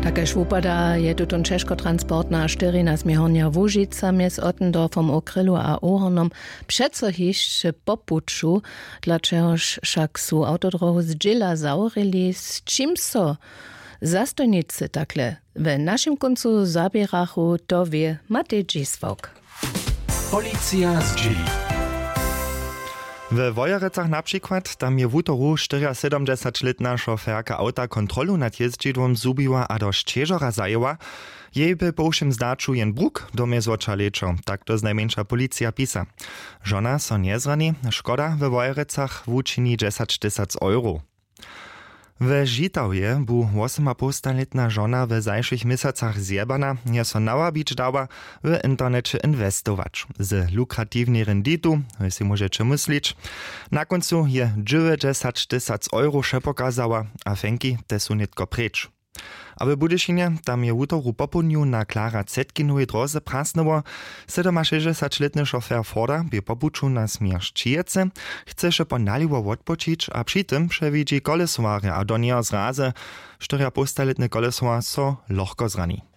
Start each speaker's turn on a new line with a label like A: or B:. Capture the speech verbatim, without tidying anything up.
A: Takež upada je tutun češko-transportná štyrina zmiehornia Łužica mies Ottendorfom, Okrylu a Ohornom přeco hišće popuču, dlačehož však su autodrohu zdźěla zaurili, s čim so zastojnicy takle w naszym koncu zabierachu, to wie Matej Dziswok.
B: Policja zdźěli.
C: W Wojerecach na przykład tam je w utoru siedemdziesięcioczteroletna šoferka auta kontrolu nad jeździdłom zubiła a do ścieżora zajęła. Jej by po všem zdaču jen bruk domie złocza lečo, tak to znajmniejsza policja pisa. Żona so nie zrani, szkoda w Wojerecach wučini dziesięć tysięcy euro. W Žitavje bu osemnastoletna żona w zajszych miesacach zjebana, je so nawabić dała w internecie inwestować. Z lukratywnej renditu, wy si możecie myśleć. Na końcu je dziewięćdziesiąt tysięcy euro še pokazała, a fenki te su nitko precz. A w Budyšinie tam je w utoru popudniu na Klara Zetkinovej drodze prasnowo, šedemäťšesťdesiatletny šofér Forda by popuču na smierz Čijece, chce še ponaliwo odpočić, a przy tym przewidzi kolesowarja, a do nieho zraze, štyriapostaletny kolesovar so lohko zrani.